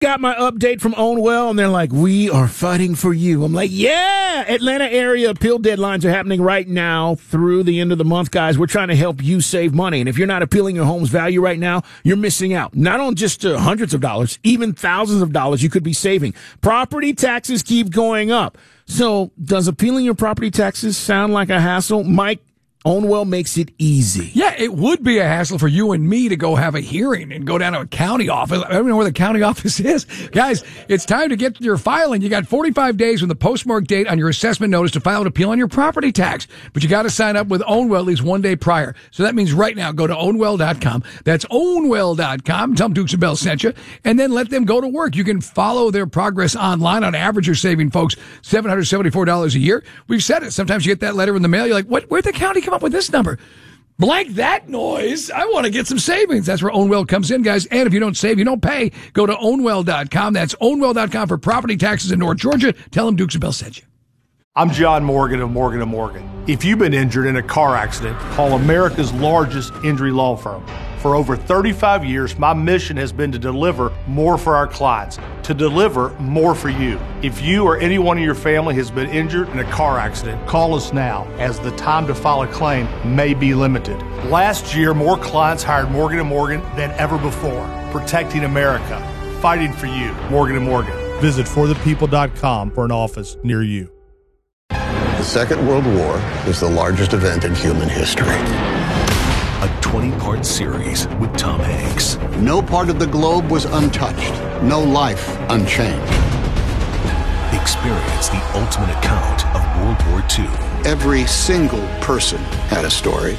Got my update from Ownwell, and they're like, we are fighting for you. I'm like, yeah! Atlanta area appeal deadlines are happening right now through the end of the month, guys. We're trying to help you save money. And if you're not appealing your home's value right now, you're missing out. Not on just hundreds of dollars, even thousands of dollars you could be saving. Property taxes keep going up. So does appealing your property taxes sound like a hassle? Mike, Ownwell makes it easy. Yeah, it would be a hassle for you and me to go have a hearing and go down to a county office. I don't know where the county office is. Guys, it's time to get your filing. You got 45 days from the postmark date on your assessment notice to file an appeal on your property tax. But you got to sign up with Ownwell at least one day prior. So that means right now, go to Ownwell.com. That's Ownwell.com. Tell them Dukes and Bell sent you. And then let them go to work. You can follow their progress online. On average, you're saving folks $774 a year. We've said it. Sometimes you get that letter in the mail. You're like, what? Where'd the county come up with this number? Blank that noise. I want to get some savings. That's where Ownwell comes in, guys. And if you don't save, you don't pay. Go to Ownwell.com. That's Ownwell.com for property taxes in North Georgia. Tell them Dukes and Bell sent you. I'm John Morgan of Morgan & Morgan. If you've been injured in a car accident, call America's largest injury law firm. For over 35 years, my mission has been to deliver more for our clients, to deliver more for you. If you or anyone in your family has been injured in a car accident, call us now, as the time to file a claim may be limited. Last year, more clients hired Morgan & Morgan than ever before, protecting America, fighting for you. Morgan & Morgan. Visit forthepeople.com for an office near you. The Second World War is the largest event in human history. A 20-part series with Tom Hanks. No part of the globe was untouched. No life unchanged. Experience the ultimate account of World War II. Every single person had a story.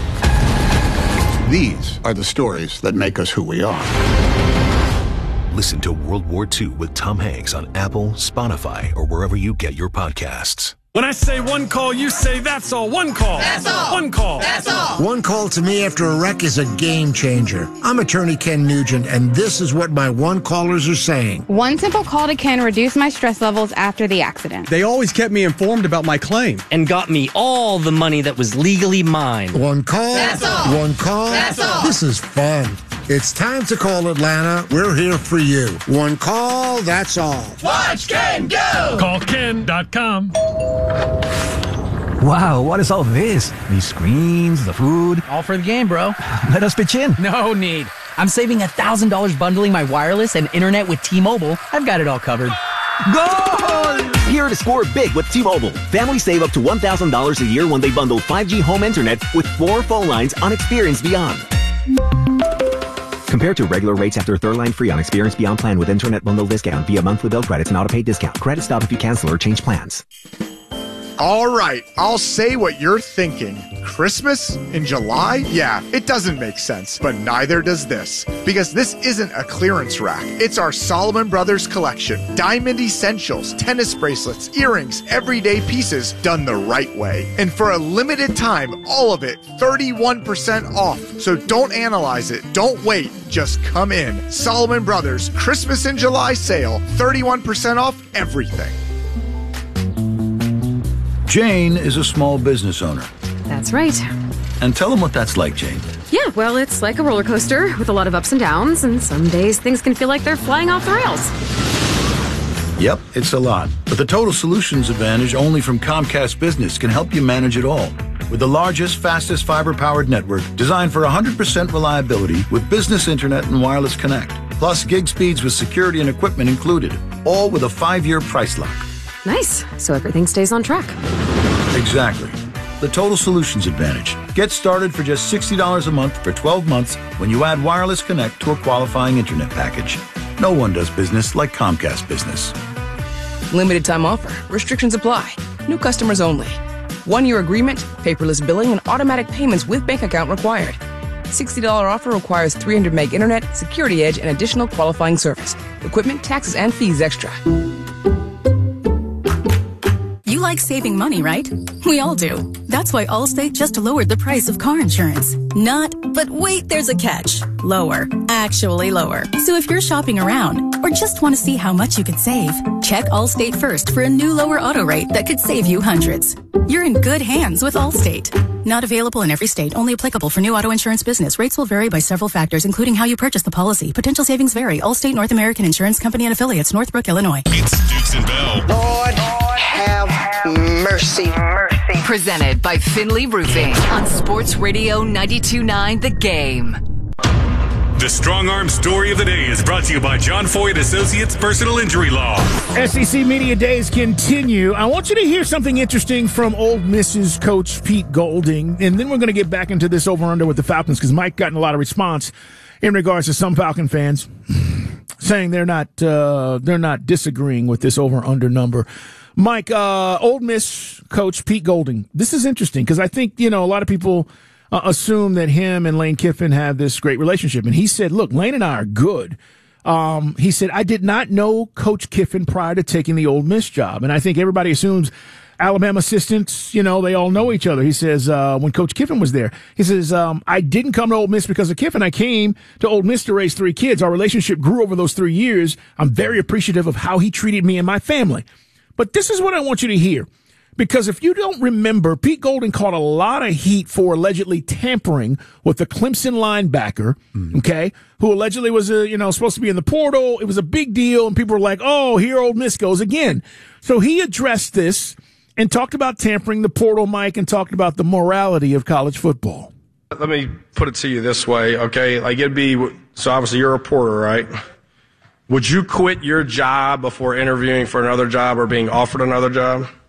These are the stories that make us who we are. Listen to World War II with Tom Hanks on Apple, Spotify, or wherever you get your podcasts. When I say one call, you say that's all. One call. That's all. One call. That's all. One call to me after a wreck is a game changer. I'm attorney Ken Nugent, and this is what my one callers are saying. One simple call to Ken reduced my stress levels after the accident. They always kept me informed about my claim. And got me all the money that was legally mine. One call. That's all. One call. That's all. This is fun. It's time to call Atlanta. We're here for you. One call, that's all. Watch Ken go! CallKen.com. Wow, what is all this? These screens, the food. All for the game, bro. Let us pitch in. No need. I'm saving $1,000 bundling my wireless and internet with T-Mobile. I've got it all covered. Goal! Here to score big with T-Mobile. Families save up to $1,000 a year when they bundle 5G home internet with 4 phone lines on Experience Beyond. Compared to regular rates after third line free on Experience Beyond plan with internet bundle discount via monthly bill credits and auto-pay discount. Credit stop if you cancel or change plans. All right, I'll say what you're thinking. Christmas in July? Yeah, it doesn't make sense, but neither does this. Because this isn't a clearance rack. It's our Solomon Brothers collection. Diamond essentials, tennis bracelets, earrings, everyday pieces done the right way. And for a limited time, all of it 31% off. So don't analyze it. Don't wait. Just come in. Solomon Brothers Christmas in July sale. 31% off everything. Jane is a small business owner. That's right. And tell them what that's like, Jane. Yeah, well, it's like a roller coaster with a lot of ups and downs, and some days things can feel like they're flying off the rails. Yep, it's a lot. But the Total Solutions Advantage only from Comcast Business can help you manage it all. With the largest, fastest fiber-powered network designed for 100% reliability with business internet and wireless connect. Plus gig speeds with security and equipment included. All with a 5-year price lock. Nice. So everything stays on track. Exactly. The Total Solutions Advantage. Get started for just $60 a month for 12 months when you add Wireless Connect to a qualifying internet package. No one does business like Comcast Business. Limited time offer. Restrictions apply. New customers only. 1-year agreement, paperless billing, and automatic payments with bank account required. $60 offer requires 300 meg internet, security edge, and additional qualifying service. Equipment, taxes, and fees extra. You like saving money, right? We all do. That's why Allstate just lowered the price of car insurance. Not, but wait, there's a catch. Lower. Actually lower. So if you're shopping around or just want to see how much you could save, check Allstate first for a new lower auto rate that could save you hundreds. You're in good hands with Allstate. Not available in every state. Only applicable for new auto insurance business. Rates will vary by several factors, including how you purchase the policy. Potential savings vary. Allstate North American Insurance Company and Affiliates, Northbrook, Illinois. It's Dukes and Bell. Lord, have mercy. Presented by Finley Roofing on Sports Radio 92.9 The Game. The Strong Arm Story of the Day is brought to you by John Foy & Associates Personal Injury Law. SEC Media Days continue. I want you to hear something interesting from Ole Miss's coach Pete Golding, and then we're going to get back into this over-under with the Falcons because Mike gotten a lot of response in regards to some Falcon fans saying they're not disagreeing with this over-under number. Mike, Ole Miss coach Pete Golding, this is interesting because I think, a lot of people assume that him and Lane Kiffin have this great relationship. And he said, look, Lane and I are good. He said, I did not know Coach Kiffin prior to taking the Ole Miss job. And I think everybody assumes Alabama assistants, they all know each other. He says, when Coach Kiffin was there, he says, I didn't come to Ole Miss because of Kiffin. I came to Ole Miss to raise 3 kids. Our relationship grew over those 3 years. I'm very appreciative of how he treated me and my family. But this is what I want you to hear. Because if you don't remember, Pete Golding caught a lot of heat for allegedly tampering with the Clemson linebacker, okay, who allegedly was, supposed to be in the portal. It was a big deal, and people were like, oh, here Ole Miss goes again. So he addressed this and talked about tampering, the portal, Mike, and talked about the morality of college football. Let me put it to you this way, okay? So obviously you're a reporter, right? Would you quit your job before interviewing for another job or being offered another job?